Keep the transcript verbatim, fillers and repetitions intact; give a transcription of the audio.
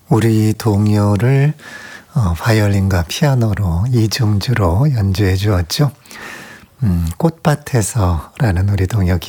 우리 동요를 어, 바이올린과 피아노로 이중주로 연주해 주었죠. 음, 꽃밭에서라는 우리 동요